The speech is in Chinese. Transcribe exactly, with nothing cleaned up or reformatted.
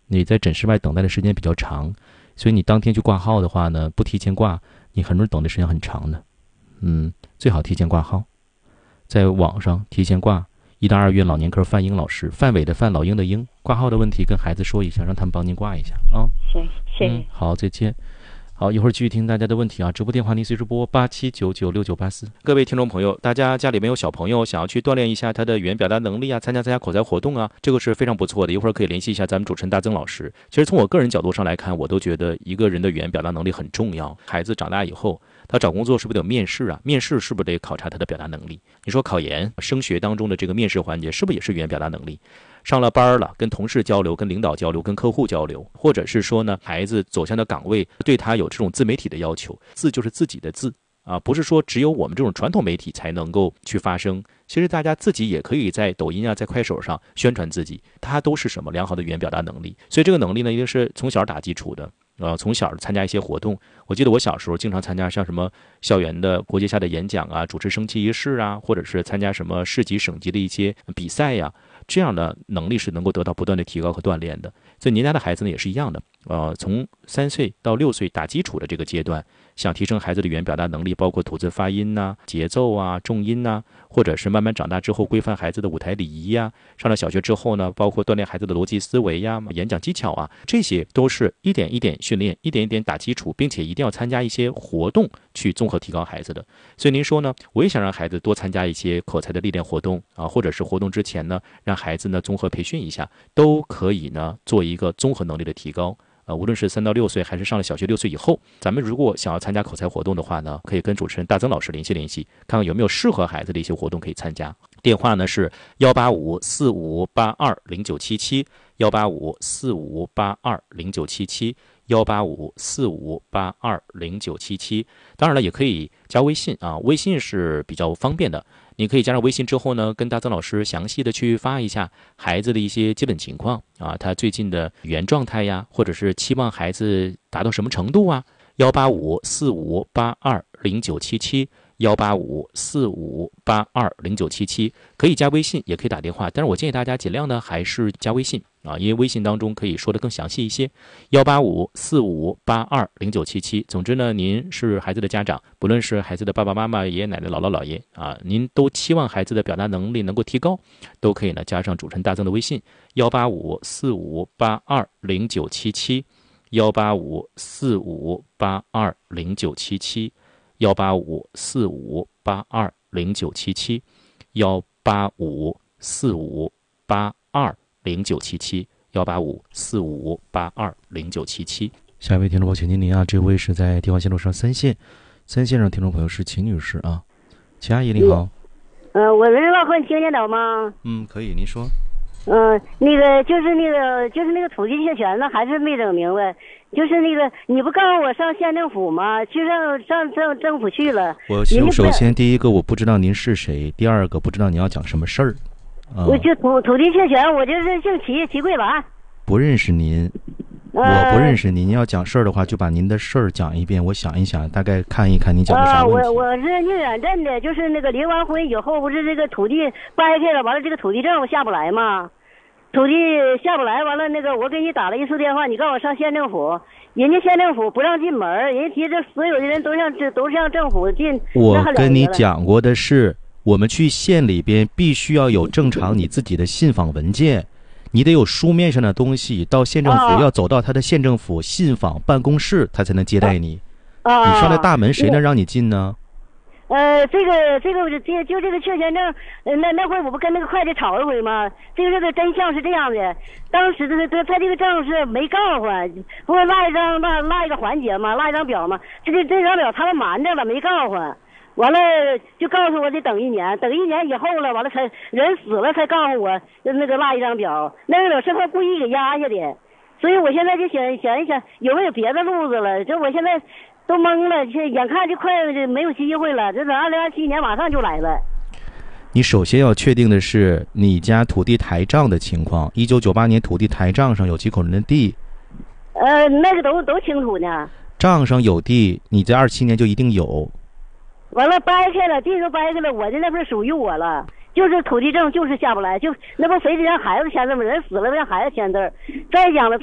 你在诊室外等待的时间比较长，所以你当天去挂号的话呢，不提前挂，你很多人等的时间很长的。嗯，最好提前挂号，在网上提前挂。一到二月老年科范英老师，范伟的范，老鹰的鹰，挂号的问题跟孩子说一下，让他们帮您挂一下啊。 行，谢谢、嗯。 好，再见。好，一会儿继续听大家的问题啊！直播电话您随时拨八七九九六九八四。各位听众朋友，大家家里面有小朋友，想要去锻炼一下他的语言表达能力啊，参加参加口才活动啊，这个是非常不错的。一会儿可以联系一下咱们主持人大曾老师。其实从我个人角度上来看，我都觉得一个人的语言表达能力很重要。孩子长大以后，他找工作是不是得有面试啊？面试是不是得考察他的表达能力？你说考研、升学当中的这个面试环节，是不是也是语言表达能力？上了班了，跟同事交流，跟领导交流，跟客户交流，或者是说呢，孩子走向的岗位对他有这种自媒体的要求，字就是自己的字啊，不是说只有我们这种传统媒体才能够去发声。其实大家自己也可以在抖音啊，在快手上宣传自己，它都是什么良好的语言表达能力。所以这个能力呢，一定是从小打基础的。呃，从小参加一些活动，我记得我小时候经常参加像什么校园的国际下的演讲啊，主持升旗仪式啊，或者是参加什么市级省级的一些比赛呀、啊，这样的能力是能够得到不断的提高和锻炼的。所以您家的孩子呢也是一样的，呃，从三岁到六岁打基础的这个阶段，想提升孩子的语言表达能力，包括吐字发音呐、啊、节奏啊、重音呐、啊，或者是慢慢长大之后规范孩子的舞台礼仪呀、啊，上了小学之后呢，包括锻炼孩子的逻辑思维呀、演讲技巧啊，这些都是一点一点训练，一点一点打基础，并且一定要参加一些活动去综合提高孩子的。所以您说呢，我也想让孩子多参加一些口才的历练活动啊，或者是活动之前呢，让孩子呢综合培训一下，都可以呢做一个综合能力的提高。呃，无论是三到六岁，还是上了小学六岁以后，咱们如果想要参加口才活动的话呢，可以跟主持人大曾老师联系联系，看看有没有适合孩子的一些活动可以参加。电话呢是幺八五四五八二零九七七，幺八五四五八二零九七七，幺八五四五八二零九七七。当然了，也可以加微信啊，微信是比较方便的。你可以加上微信之后呢，跟大曾老师详细的去发一下孩子的一些基本情况啊，他最近的语言状态呀，或者是期望孩子达到什么程度啊。幺八五四五八二零九七七，幺八五四五八二零九七七，可以加微信，也可以打电话，但是我建议大家尽量呢还是加微信啊，因为微信当中可以说的更详细一些。幺八五四五八二零九七七。总之呢，您是孩子的家长，不论是孩子的爸爸妈妈、爷爷奶奶、姥姥姥爷啊，您都期望孩子的表达能力能够提高，都可以呢加上主持人大曾的微信幺八五四五八二零九七七，幺八五四五八二零九七七，幺八五四五八二零九七七，幺八五四五八二零九七七，幺八五四五八二零九七七。下一位听众朋友，请听您啊，这位是在电话线路上三线，三线上听众朋友是秦女士啊，秦阿姨你好。 呃，我能老和你听见到吗？ 嗯，可以，您说。 嗯、呃，那个就是那个就是那个土地确权呢，还是没整明白。就是那个，你不告诉我上县政府吗？去上上政政府去了。 我首先第一个我不知道您是谁，第二个不知道你要讲什么事儿。啊、 我就土土地确权，我就是姓齐，齐桂兰。 不认识您，我不认识您。您要讲事儿的话，就把您的事儿讲一遍，我想一想，大概看一看你讲的啥问题。 啊，我我是宁远镇的，就是那个离完婚以后，不是这个土地掰开了，完了这个土地证下不来吗？土地下不来，完了那个我给你打了一次电话，你告诉我上县政府，人家县政府不让进门，人家提这所有的人都向这都向政府进。 我跟你讲过的是，我们去县里边必须要有正常你自己的信访文件，你得有书面上的东西，到县政府、啊、要走到他的县政府信访办公室，他才能接待你。啊，你上来大门谁能让你进呢？ 呃，这个这个就就这个确权证，呃、那那会我不跟那个会计吵一回吗？这个这个真相是这样的，当时的他他这个证是没告诉，不是落一张落落一个环节吗？落一张表吗？这个这张表他们瞒着了，没告诉。完了就告诉我得等一年，等一年以后了，完了才人死了才告诉我那个落一张表，那个表是他故意给压下的，所以我现在就想想一想有没有别的路子了，这我现在都懵了，这眼看就快没有机会了，这等二零二七年马上就来了。 你首先要确定的是你家土地台账的情况，一九九八年土地台账上有几口人的地？ 呃，那个都都清楚呢。 账上有地，你在二七年就一定有。 完了掰开了，地都掰开了，我的那份属于我了，就是土地证就是下不来，就那不非得让孩子签字吗？人死了让孩子签字。再讲了。